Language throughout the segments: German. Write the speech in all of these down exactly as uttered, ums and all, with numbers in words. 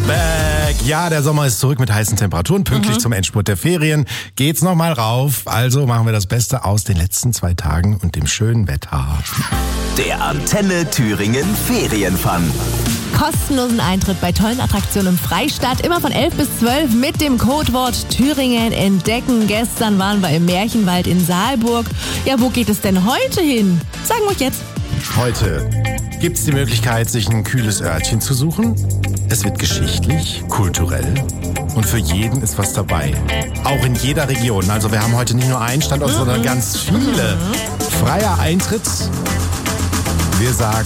back. Ja, der Sommer ist zurück mit heißen Temperaturen. Pünktlich mhm. zum Endspurt der Ferien geht's nochmal rauf. Also machen wir das Beste aus den letzten zwei Tagen und dem schönen Wetter. Der Antenne Thüringen Ferienfun. Kostenlosen Eintritt bei tollen Attraktionen im Freistaat, immer von elf bis zwölf mit dem Codewort Thüringen entdecken. Gestern waren wir im Märchenwald in Saalburg. Ja, wo geht es denn heute hin? Sagen wir euch jetzt. Heute gibt's die Möglichkeit, sich ein kühles Örtchen zu suchen. Es wird geschichtlich, kulturell und für jeden ist was dabei. Auch in jeder Region. Also wir haben heute nicht nur einen Standort, mhm. sondern ganz viele. Freier Eintritt. Wir sagen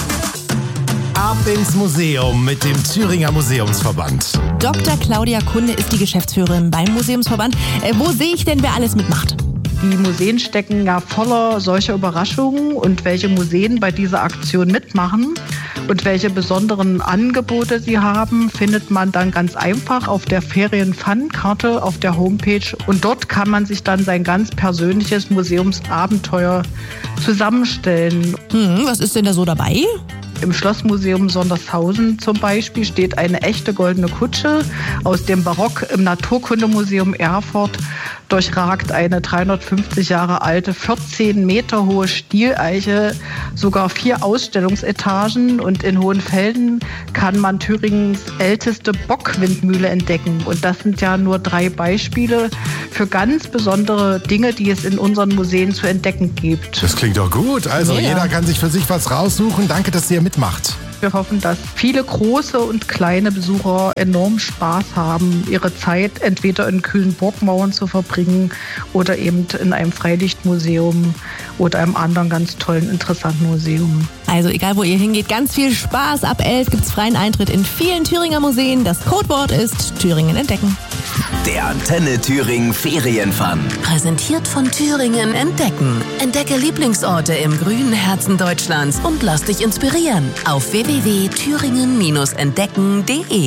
ab ins Museum mit dem Thüringer Museumsverband. Doktor Claudia Kunde ist die Geschäftsführerin beim Museumsverband. Äh, wo sehe ich denn, wer alles mitmacht? Die Museen stecken ja voller solcher Überraschungen und welche Museen bei dieser Aktion mitmachen und welche besonderen Angebote sie haben, findet man dann ganz einfach auf der Ferien-Fun-Karte auf der Homepage und dort kann man sich dann sein ganz persönliches Museumsabenteuer zusammenstellen. Hm, was ist denn da so dabei? Im Schlossmuseum Sondershausen zum Beispiel steht eine echte goldene Kutsche. Aus dem Barock im Naturkundemuseum Erfurt durchragt eine dreihundertfünfzig Jahre alte, vierzehn Meter hohe Stieleiche sogar vier Ausstellungsetagen. Und in Hohenfelden kann man Thüringens älteste Bockwindmühle entdecken. Und das sind ja nur drei Beispiele für ganz besondere Dinge, die es in unseren Museen zu entdecken gibt. Das klingt doch gut. Also ja. Jeder kann sich für sich was raussuchen. Danke, dass ihr mitmacht. Wir hoffen, dass viele große und kleine Besucher enorm Spaß haben, ihre Zeit entweder in kühlen Burgmauern zu verbringen oder eben in einem Freilichtmuseum oder einem anderen ganz tollen, interessanten Museum. Also egal, wo ihr hingeht, ganz viel Spaß. Ab elf gibt es freien Eintritt in vielen Thüringer Museen. Das Codewort ist Thüringen entdecken. Der Antenne Thüringen Ferienfun. Präsentiert von Thüringen entdecken. Entdecke Lieblingsorte im grünen Herzen Deutschlands und lass dich inspirieren auf w w w punkt thüringen entdecken punkt de.